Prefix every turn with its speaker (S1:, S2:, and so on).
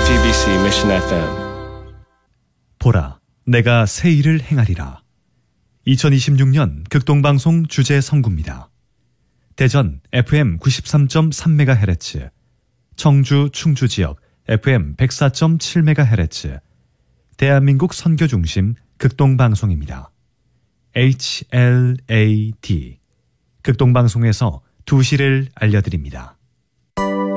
S1: JTBC Mission FM.
S2: 보라, 내가 새 일을 행하리라. 2026년 극동방송 주제 선구입니다. 대전 FM 93.3MHz, 청주 충주 지역 FM 104.7MHz, 대한민국 선교중심 극동방송입니다. HLAD, 극동방송에서 2시를 알려드립니다.